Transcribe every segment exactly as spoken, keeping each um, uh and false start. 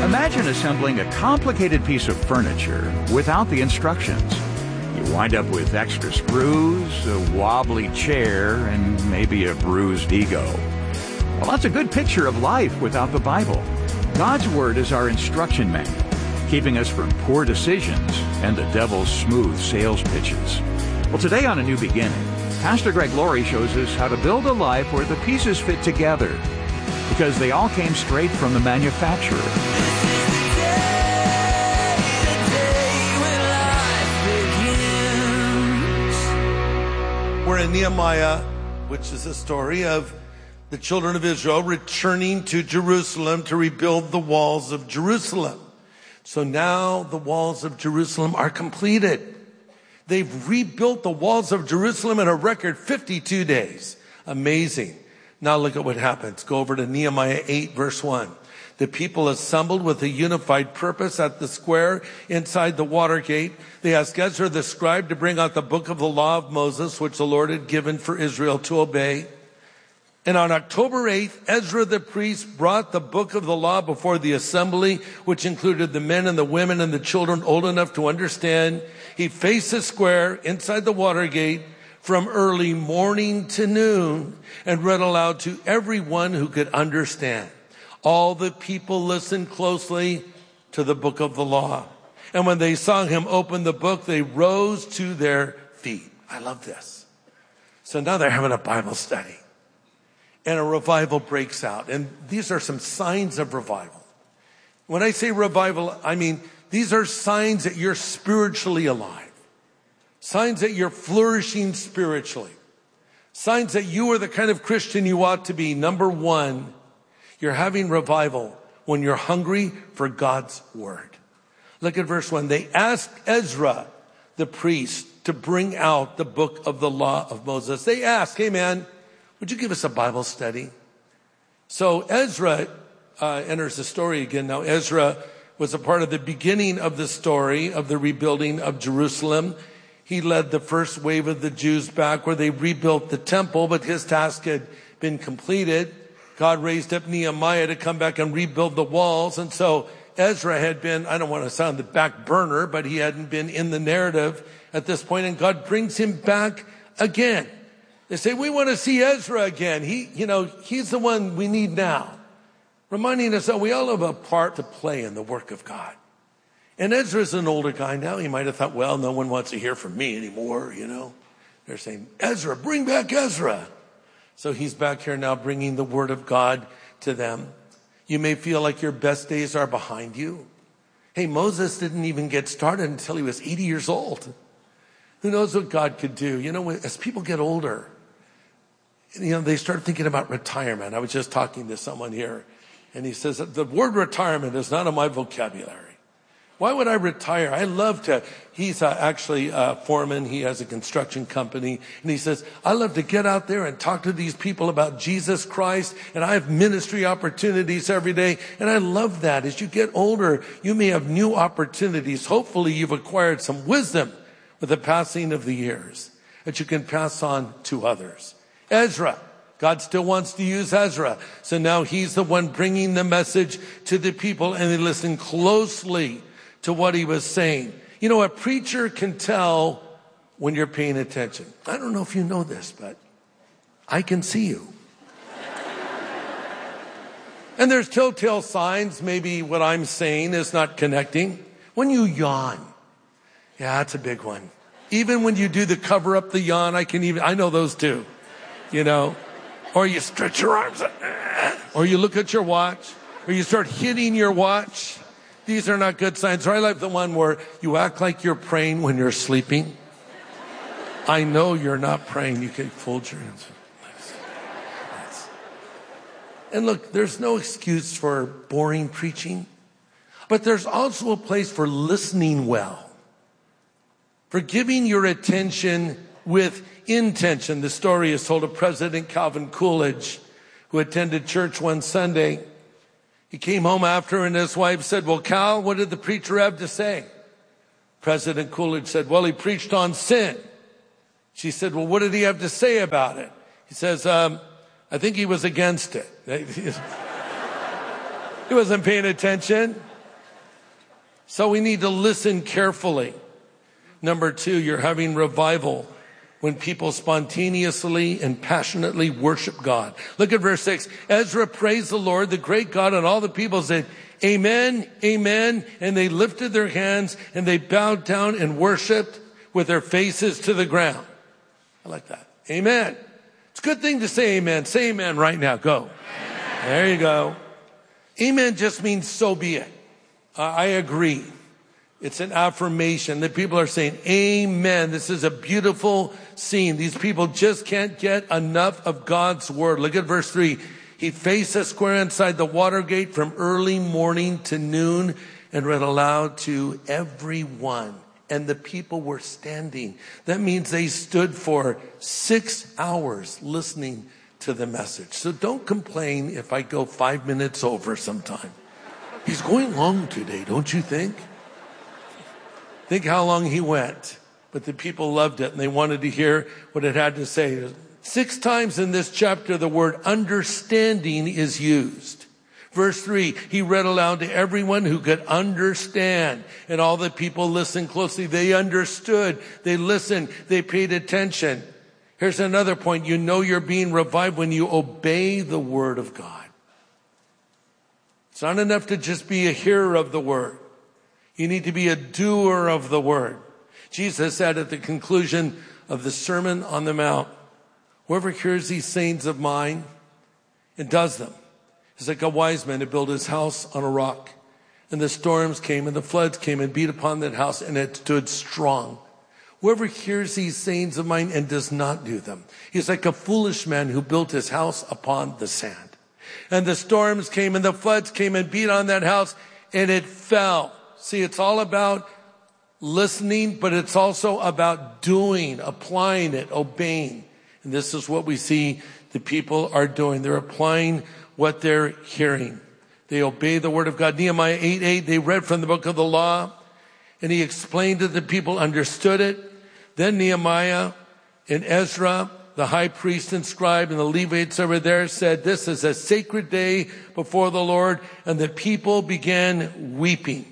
Imagine assembling a complicated piece of furniture without the instructions. You wind up with extra screws, a wobbly chair, and maybe a bruised ego. Well, that's a good picture of life without the Bible. God's Word is our instruction manual, keeping us from poor decisions and the devil's smooth sales pitches. Well, today on A New Beginning, Pastor Greg Laurie shows us how to build a life where the pieces fit together, because they all came straight from the manufacturer. We're in Nehemiah, which is a story of the children of Israel returning to Jerusalem to rebuild the walls of Jerusalem. So now the walls of Jerusalem are completed. They've rebuilt the walls of Jerusalem in a record fifty-two days. Amazing. Now look at what happens. Go over to Nehemiah eight, verse one. The people assembled with a unified purpose at the square inside the water gate. They asked Ezra the scribe to bring out the book of the law of Moses, which the Lord had given for Israel to obey. And on October eighth, Ezra the priest brought the book of the law before the assembly, which included the men and the women and the children old enough to understand. He faced the square inside the water gate from early morning to noon and read aloud to everyone who could understand. All the people listened closely to the book of the law. And when they saw him open the book, they rose to their feet. I love this. So now they're having a Bible study. And a revival breaks out. And these are some signs of revival. When I say revival, I mean these are signs that you're spiritually alive. Signs that you're flourishing spiritually. Signs that you are the kind of Christian you ought to be. Number one, you're having revival when you're hungry for God's word. Look at verse one. They asked Ezra, the priest, to bring out the book of the law of Moses. They asked, hey man, would you give us a Bible study? So Ezra uh, enters the story again. Now Ezra was a part of the beginning of the story of the rebuilding of Jerusalem. He led the first wave of the Jews back where they rebuilt the temple, but his task had been completed. God raised up Nehemiah to come back and rebuild the walls. And so Ezra had been, I don't want to sound the back burner, but he hadn't been in the narrative at this point. And God brings him back again. They say, we want to see Ezra again. He, you know, he's the one we need now. Reminding us that we all have a part to play in the work of God. And Ezra's an older guy now. He might have thought, well, no one wants to hear from me anymore, you know. They're saying, Ezra, bring back Ezra. So he's back here now bringing the word of God to them. You may feel like your best days are behind you. Hey, Moses didn't even get started until he was eighty years old. Who knows what God could do? You know, as people get older, you know, they start thinking about retirement. I was just talking to someone here, and he says, the word retirement is not in my vocabulary. Why would I retire? I love to, he's uh, actually a foreman. He has a construction company. And he says, I love to get out there and talk to these people about Jesus Christ. And I have ministry opportunities every day. And I love that. As you get older, you may have new opportunities. Hopefully you've acquired some wisdom with the passing of the years that you can pass on to others. Ezra. God still wants to use Ezra. So now he's the one bringing the message to the people, and they listen closely to what he was saying. You know, a preacher can tell when you're paying attention. I don't know if you know this, but I can see you. And there's telltale signs. Maybe what I'm saying is not connecting. When you yawn. Yeah, that's a big one. Even when you do the cover up the yawn, I can even, I know those too. You know, or you stretch your arms, or you look at your watch, or you start hitting your watch. These are not good signs. Or I like the one where you act like you're praying when you're sleeping. I know you're not praying. You can fold your hands. And look, there's no excuse for boring preaching, but there's also a place for listening well, for giving your attention with intention. The story is told of President Calvin Coolidge, who attended church one Sunday. He came home after, and his wife said, well, Cal, what did the preacher have to say? President Coolidge said, well, he preached on sin. She said, well, what did he have to say about it? He says, um, I think he was against it. He wasn't paying attention. So we need to listen carefully. Number two, you're having revival when people spontaneously and passionately worship God. Look at verse six. Ezra praised the Lord, the great God, and all the people said, Amen, amen. And they lifted their hands and they bowed down and worshiped with their faces to the ground. I like that. Amen. It's a good thing to say amen. Say amen right now. Go. Amen. There you go. Amen just means so be it. Uh, I agree. It's an affirmation that people are saying, amen. This is a beautiful scene. These people just can't get enough of God's word. Look at verse three. He faced a square inside the water gate from early morning to noon and read aloud to everyone. And the people were standing. That means they stood for six hours listening to the message. So don't complain if I go five minutes over sometime. He's going long today, don't you think? Think how long he went. But the people loved it and they wanted to hear what it had to say. Six times in this chapter, the word understanding is used. Verse three, he read aloud to everyone who could understand. And all the people listened closely. They understood. They listened. They paid attention. Here's another point. You know you're being revived when you obey the word of God. It's not enough to just be a hearer of the word. You need to be a doer of the word. Jesus said at the conclusion of the Sermon on the Mount, whoever hears these sayings of mine and does them is like a wise man who built his house on a rock. And the storms came and the floods came and beat upon that house and it stood strong. Whoever hears these sayings of mine and does not do them, he's like a foolish man who built his house upon the sand. And the storms came and the floods came and beat on that house and it fell. See, it's all about listening, but it's also about doing, applying it, obeying. And this is what we see the people are doing. They're applying what they're hearing. They obey the word of God. Nehemiah eight eight, they read from the book of the law, and he explained to the people, understood it. Then Nehemiah and Ezra, the high priest and scribe, and the Levites over there said, this is a sacred day before the Lord. And the people began weeping.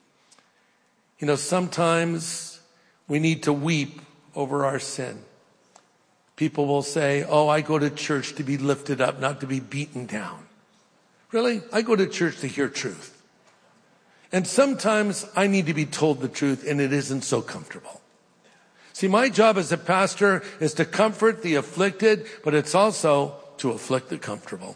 You know, sometimes we need to weep over our sin. People will say, oh, I go to church to be lifted up, not to be beaten down. Really? I go to church to hear truth. And sometimes I need to be told the truth, and it isn't so comfortable. See, my job as a pastor is to comfort the afflicted, but it's also to afflict the comfortable.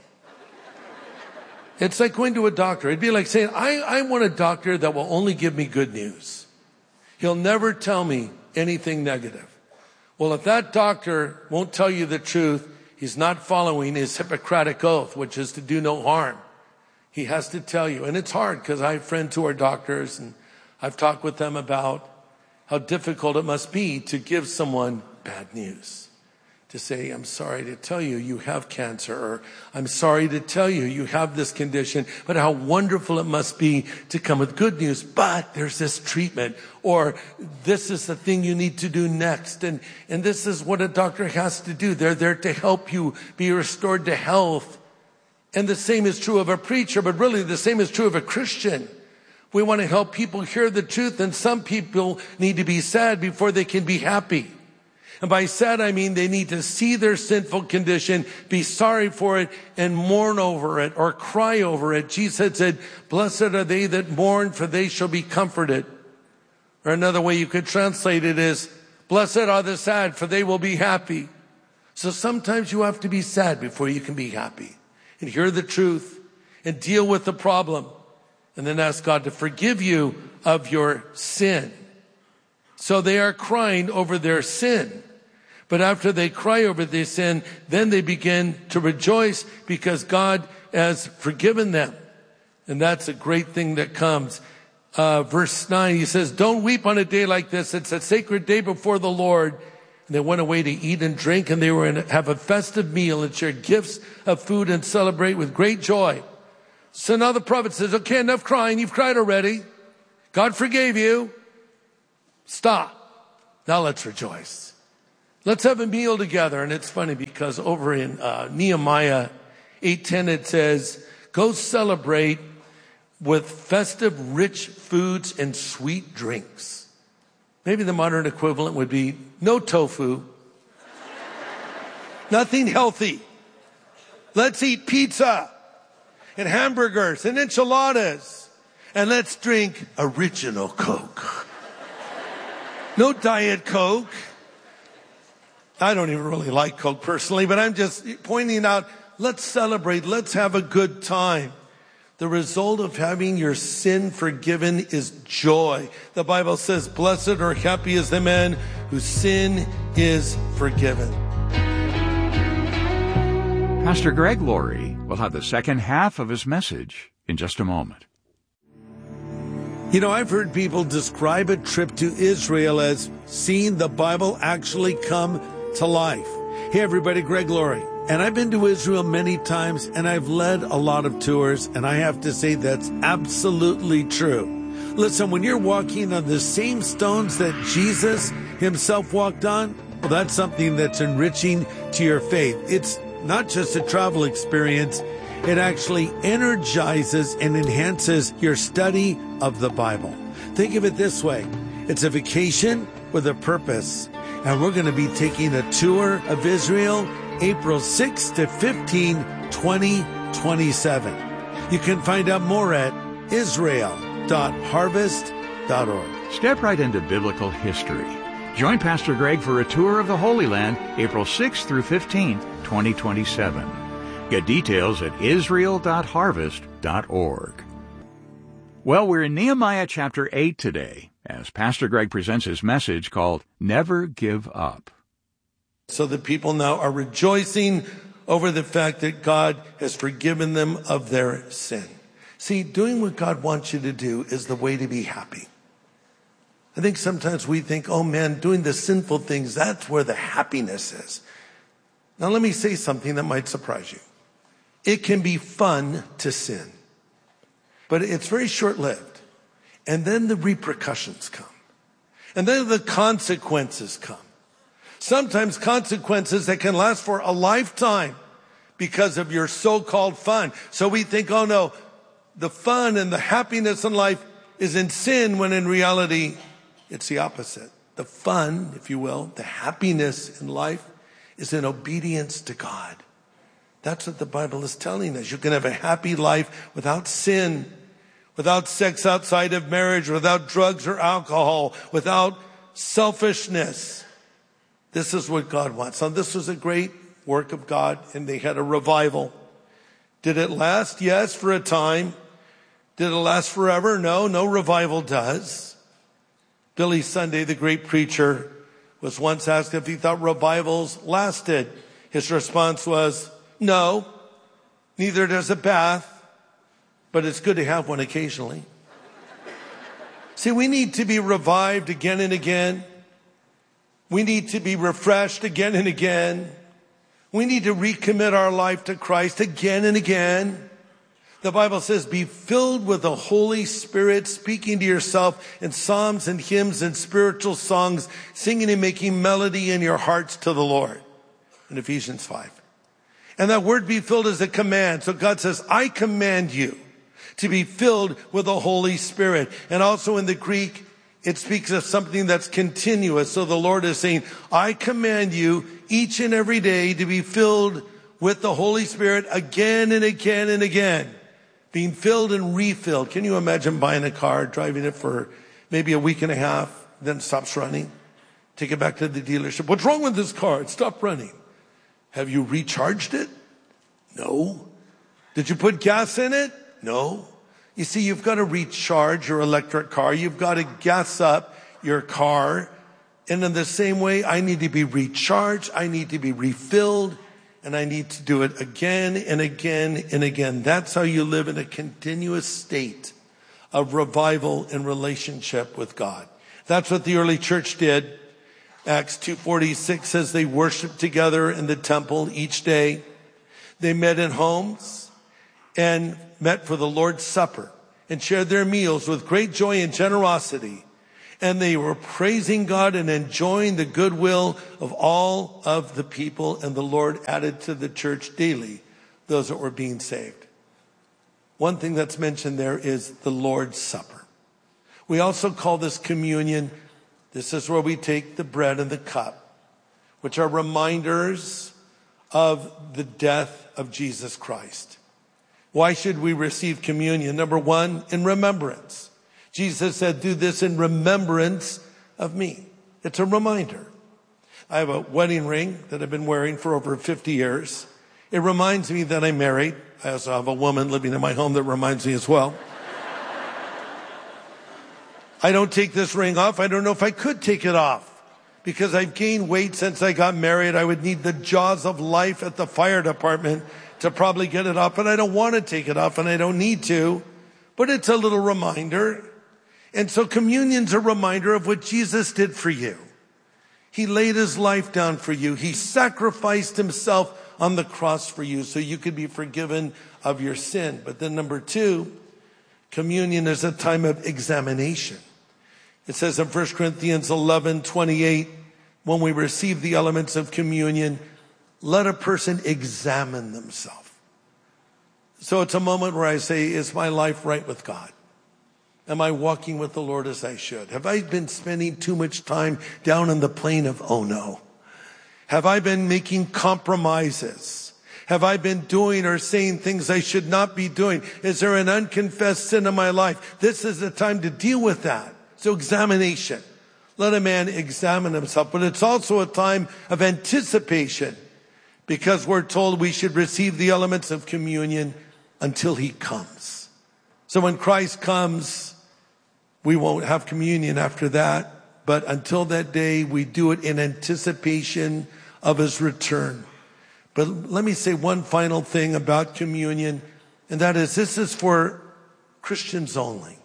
It's like going to a doctor. It'd be like saying, I, I want a doctor that will only give me good news. He'll never tell me anything negative. Well, if that doctor won't tell you the truth, he's not following his Hippocratic oath, which is to do no harm. He has to tell you. And it's hard because I have friends who are doctors and I've talked with them about how difficult it must be to give someone bad news. To say, I'm sorry to tell you, you have cancer, or I'm sorry to tell you, you have this condition, but how wonderful it must be to come with good news. But there's this treatment, or this is the thing you need to do next. And, and this is what a doctor has to do. They're there to help you be restored to health. And the same is true of a preacher, but really the same is true of a Christian. We want to help people hear the truth, and some people need to be sad before they can be happy. And by sad, I mean they need to see their sinful condition, be sorry for it, and mourn over it or cry over it. Jesus said, blessed are they that mourn, for they shall be comforted. Or another way you could translate it is, blessed are the sad, for they will be happy. So sometimes you have to be sad before you can be happy. And hear the truth and deal with the problem. And then ask God to forgive you of your sin. So they are crying over their sin. But after they cry over their sin, then they begin to rejoice because God has forgiven them. And that's a great thing that comes. Uh, verse nine, he says, don't weep on a day like this. It's a sacred day before the Lord. And they went away to eat and drink, and they were to have a festive meal and share gifts of food and celebrate with great joy. So now the prophet says, okay, enough crying. You've cried already. God forgave you. Stop. Now let's rejoice. Let's have a meal together. And it's funny because over in uh, Nehemiah eight ten, it says, go celebrate with festive, rich foods and sweet drinks. Maybe the modern equivalent would be no tofu, nothing healthy. Let's eat pizza and hamburgers and enchiladas, and let's drink original Coke. No Diet Coke. I don't even really like Coke personally, but I'm just pointing out, let's celebrate, let's have a good time. The result of having your sin forgiven is joy. The Bible says, blessed or happy is the man whose sin is forgiven. Pastor Greg Laurie will have the second half of his message in just a moment. You know, I've heard people describe a trip to Israel as seeing the Bible actually come to life. Hey everybody, Greg Laurie. And I've been to Israel many times, and I've led a lot of tours, and I have to say that's absolutely true. Listen, when you're walking on the same stones that Jesus himself walked on, well, that's something that's enriching to your faith. It's not just a travel experience. It actually energizes and enhances your study of the Bible. Think of it this way. It's a vacation with a purpose. And we're going to be taking a tour of Israel April sixth to fifteenth, twenty twenty-seven. You can find out more at israel dot harvest dot org. Step right into biblical history. Join Pastor Greg for a tour of the Holy Land April sixth through fifteenth, twenty twenty-seven. Get details at israel dot harvest dot org. Well, we're in Nehemiah chapter eight today, as Pastor Greg presents his message called Never Give Up. So the people now are rejoicing over the fact that God has forgiven them of their sin. See, doing what God wants you to do is the way to be happy. I think sometimes we think, oh man, doing the sinful things, that's where the happiness is. Now let me say something that might surprise you. It can be fun to sin, but it's very short-lived. And then the repercussions come. And then the consequences come. Sometimes consequences that can last for a lifetime because of your so-called fun. So we think, oh no, the fun and the happiness in life is in sin, when in reality, it's the opposite. The fun, if you will, the happiness in life is in obedience to God. That's what the Bible is telling us. You can have a happy life without sin, without sex outside of marriage, without drugs or alcohol, without selfishness. This is what God wants. Now, this was a great work of God, and they had a revival. Did it last? Yes, for a time. Did it last forever? No, no revival does. Billy Sunday, the great preacher, was once asked if he thought revivals lasted. His response was, no, neither does a bath, but it's good to have one occasionally. See, we need to be revived again and again. We need to be refreshed again and again. We need to recommit our life to Christ again and again. The Bible says, be filled with the Holy Spirit, speaking to yourself in psalms and hymns and spiritual songs, singing and making melody in your hearts to the Lord. In Ephesians five. And that word be filled is a command. So God says, I command you to be filled with the Holy Spirit. And also in the Greek, it speaks of something that's continuous. So the Lord is saying, I command you each and every day to be filled with the Holy Spirit again and again and again. Being filled and refilled. Can you imagine buying a car, driving it for maybe a week and a half, then it stops running? Take it back to the dealership. What's wrong with this car? It stopped running. Have you recharged it? No. Did you put gas in it? No. You see, you've got to recharge your electric car. You've got to gas up your car. And in the same way, I need to be recharged. I need to be refilled. And I need to do it again and again and again. That's how you live in a continuous state of revival and relationship with God. That's what the early church did. Acts two forty-six says they worshiped together in the temple each day. They met in homes and met for the Lord's Supper and shared their meals with great joy and generosity. And they were praising God and enjoying the goodwill of all of the people. And the Lord added to the church daily those that were being saved. one thing that's mentioned there is the Lord's Supper. We also call this communion. This is where we take the bread and the cup, which are reminders of the death of Jesus Christ. Why should we receive communion? Number one, in remembrance. Jesus said, do this in remembrance of me. It's a reminder. I have a wedding ring that I've been wearing for over fifty years. It reminds me that I'm married. I also have a woman living in my home that reminds me as well. I don't take this ring off. I don't know if I could take it off because I've gained weight since I got married. I would need the jaws of life at the fire department to probably get it off, but I don't want to take it off and I don't need to, but it's a little reminder. And so communion's a reminder of what Jesus did for you. He laid his life down for you. He sacrificed himself on the cross for you so you could be forgiven of your sin. But then number two, communion is a time of examination. It says in First Corinthians eleven twenty-eight, when we receive the elements of communion, let a person examine themselves. So it's a moment where I say, is my life right with God? Am I walking with the Lord as I should? Have I been spending too much time down in the plane of oh no? Have I been making compromises? Have I been doing or saying things I should not be doing? Is there an unconfessed sin in my life? This is the time to deal with that. So examination. Let a man examine himself. But it's also a time of anticipation because we're told we should receive the elements of communion until he comes. So when Christ comes, we won't have communion after that. But until that day, we do it in anticipation of his return. But let me say one final thing about communion, and that is this is for Christians only.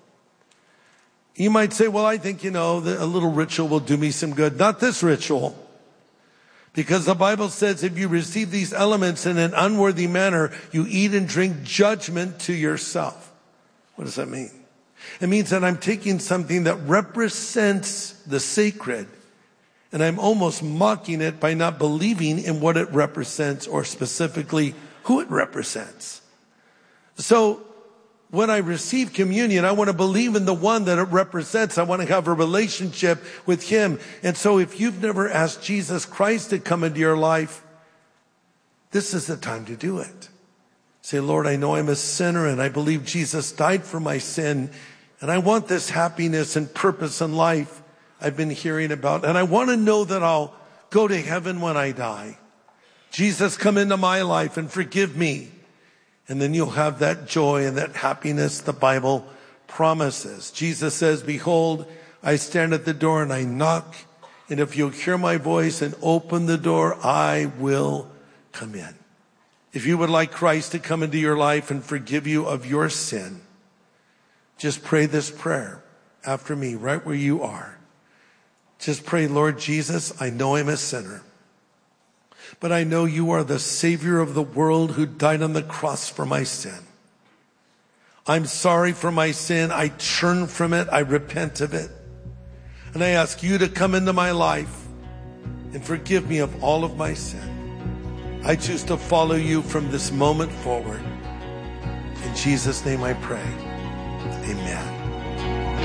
You might say, well, I think, you know, a little ritual will do me some good. Not this ritual. Because the Bible says if you receive these elements in an unworthy manner, you eat and drink judgment to yourself. What does that mean? It means that I'm taking something that represents the sacred and I'm almost mocking it by not believing in what it represents or specifically who it represents. So when I receive communion, I want to believe in the one that it represents. I want to have a relationship with him. And so if you've never asked Jesus Christ to come into your life, this is the time to do it. Say, Lord, I know I'm a sinner and I believe Jesus died for my sin. And I want this happiness and purpose in life I've been hearing about. And I want to know that I'll go to heaven when I die. Jesus, come into my life and forgive me. And then you'll have that joy and that happiness the Bible promises. Jesus says, behold, I stand at the door and I knock. And if you'll hear my voice and open the door, I will come in. If you would like Christ to come into your life and forgive you of your sin, just pray this prayer after me, right where you are. Just pray, Lord Jesus, I know I'm a sinner, but I know you are the Savior of the world who died on the cross for my sin. I'm sorry for my sin. I turn from it. I repent of it. And I ask you to come into my life and forgive me of all of my sin. I choose to follow you from this moment forward. In Jesus' name I pray. Amen.